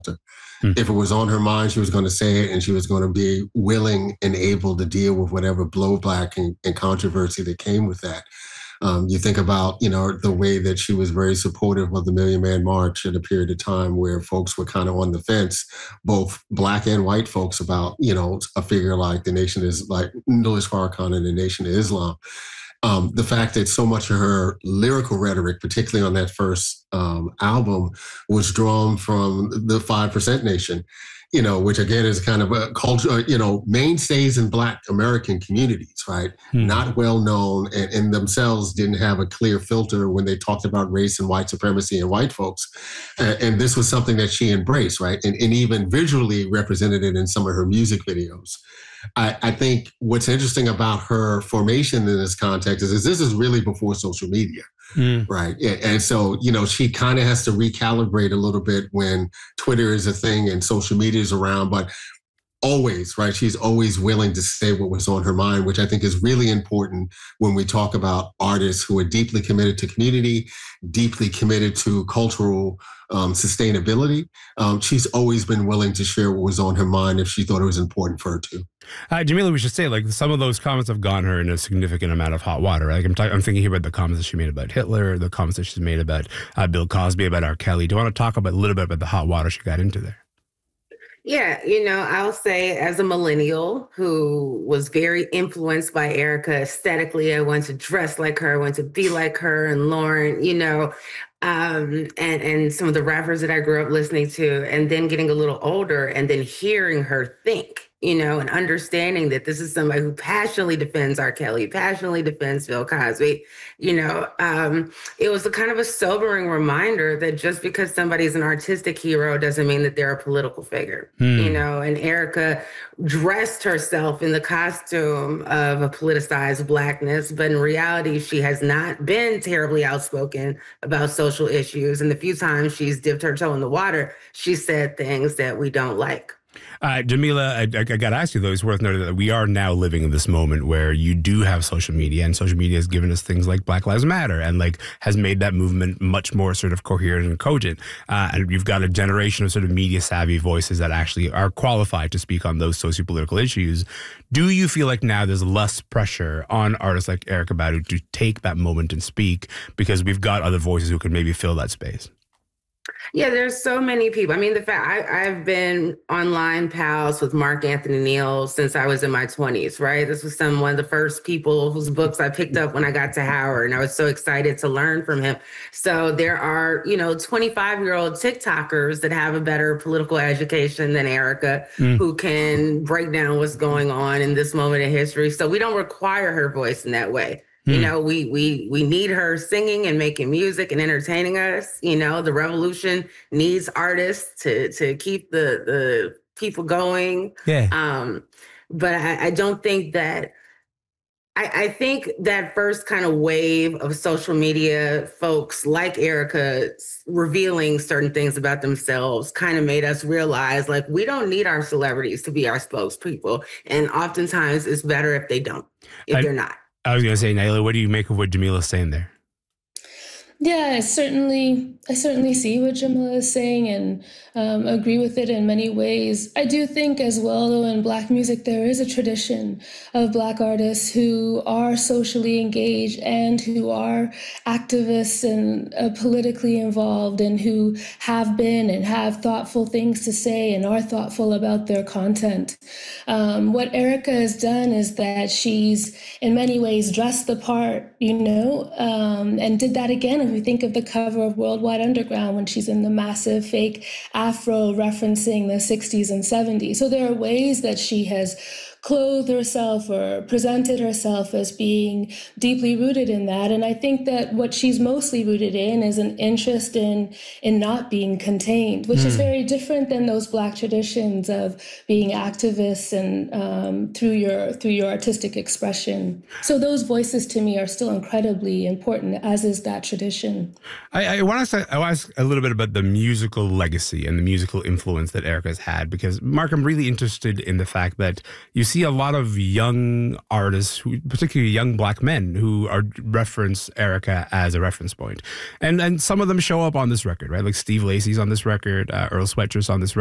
Hmm. If it was on her mind, she was going to say it, and she was going to be willing and able to deal with whatever blowback and controversy that came with that. You think about, the way that she was very supportive of the Million Man March at a period of time where folks were kind of on the fence, both black and white folks, about, a figure like Louis Farrakhan and the Nation of Islam. The fact that so much of her lyrical rhetoric, particularly on that first album, was drawn from the 5% Nation, which again is kind of a culture, mainstays in Black American communities, right? Not well known, and themselves didn't have a clear filter when they talked about race and white supremacy and white folks. And this was something that she embraced, right? And even visually represented it in some of her music videos. I think what's interesting about her formation in this context is this is really before social media, right? And so, she kind of has to recalibrate a little bit when Twitter is a thing and social media is around, but always, right? She's always willing to say what was on her mind, which I think is really important when we talk about artists who are deeply committed to community, deeply committed to cultural sustainability. She's always been willing to share what was on her mind if she thought it was important for her to. Jameela, we should say, some of those comments have gotten her in a significant amount of hot water. I'm thinking here about the comments that she made about Hitler, the comments that she's made about Bill Cosby, about R. Kelly. Do you want to talk a little bit about the hot water she got into there? Yeah, I'll say as a millennial who was very influenced by Erykah aesthetically, I wanted to dress like her, I wanted to be like her and Lauren, and some of the rappers that I grew up listening to, and then getting a little older and then hearing her think, and understanding that this is somebody who passionately defends R. Kelly, passionately defends Bill Cosby, it was a kind of a sobering reminder that just because somebody's an artistic hero doesn't mean that they're a political figure, and Erykah dressed herself in the costume of a politicized Blackness, but in reality, she has not been terribly outspoken about social issues. And the few times she's dipped her toe in the water, she said things that we don't like. Jameela, I got to ask you, though, it's worth noting that we are now living in this moment where you do have social media, and social media has given us things like Black Lives Matter and has made that movement much more sort of coherent and cogent. And you've got a generation of sort of media savvy voices that actually are qualified to speak on those sociopolitical issues. Do you feel like now there's less pressure on artists like Erykah Badu to take that moment and speak because we've got other voices who could maybe fill that space? Yeah, there's so many people. I mean, the fact I've been online pals with Mark Anthony Neal since I was in my 20s, right? This was one of the first people whose books I picked up when I got to Howard, and I was so excited to learn from him. So there are, 25-year-old TikTokers that have a better political education than Erykah, who can break down what's going on in this moment in history. So we don't require her voice in that way. We need her singing and making music and entertaining us. The revolution needs artists to keep the people going. Yeah. But I don't think that. I think that first kind of wave of social media folks like Erykah revealing certain things about themselves kind of made us realize, we don't need our celebrities to be our spokespeople. And oftentimes it's better if they're not. I was going to say, Naila, what do you make of what Jameela's saying there? Yeah, I certainly see what Jameela is saying and agree with it in many ways. I do think as well, though, in Black music, there is a tradition of Black artists who are socially engaged and who are activists and politically involved and who have been and have thoughtful things to say and are thoughtful about their content. What Erykah has done is that she's in many ways dressed the part, and did that again. If we think of the cover of Worldwide Underground when she's in the massive fake afro referencing the 60s and 70s. So there are ways that she has clothed herself or presented herself as being deeply rooted in that. And I think that what she's mostly rooted in is an interest in not being contained, which is very different than those Black traditions of being activists and through your artistic expression. So those voices to me are still incredibly important, as is that tradition. I want to ask a little bit about the musical legacy and the musical influence that Erykah has had, because Mark, I'm really interested in the fact that you see a lot of young artists, particularly young Black men, who are reference Erykah as a reference point. And some of them show up on this record, right? Like Steve Lacy's on this record, Earl Sweatshirt on this record.